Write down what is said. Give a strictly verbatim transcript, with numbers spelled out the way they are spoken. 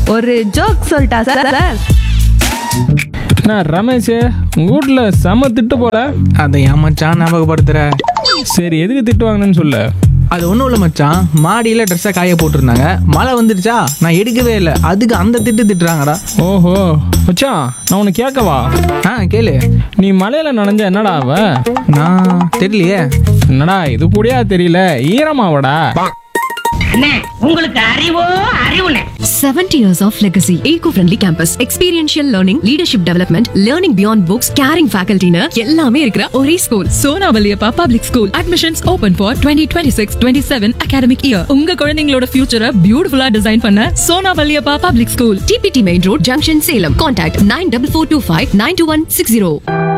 ஒரு ஜோக் சொல்லிட்டா sir sir நான் ரமேஷ் உங்க வீட்டில் செம திட்டு போல. அதை ஏன் மச்சான் ஞாபகப்படுத்துற? சரி எதுக்கு திட்டு வாங்கினேன்னு சொல்லு. அது ஒன்றும் இல்லை மச்சான், மாடியில் ட்ரெஸ்ஸை காய போட்டிருந்தாங்க, மழை வந்துருச்சா, நான் எடுக்கவே இல்லை, அதுக்கு அந்த திட்டு திட்டுறாங்கடா. ஓஹோ மச்சான், நான் உனக்கு கேட்கவா? ஆ கேளு. நீ மலையில நனைஞ்ச என்னடா ஆவ? நான் தெரியலையே. என்னடா இது கூடயா தெரியல, ஈரமாவடா. உங்களுக்கு அறிவோ அறிவுனே. seventy years of legacy. Eco-friendly campus. Experiential learning, leadership development, learning beyond books, caring faculty னு எல்லாமே இருக்கிற ஒரே school. Sona Valliappa public school. Admissions open for twenty twenty-six twenty-seven academic year. உங்க குழந்தைங்களோட ஃபியூச்சரை பியூட்டிஃபுல்லா டிசைன் பண்ண Sona Valliappa public school. T P T Main Road, Junction, Salem. Contact nine four four two five nine two one six zero.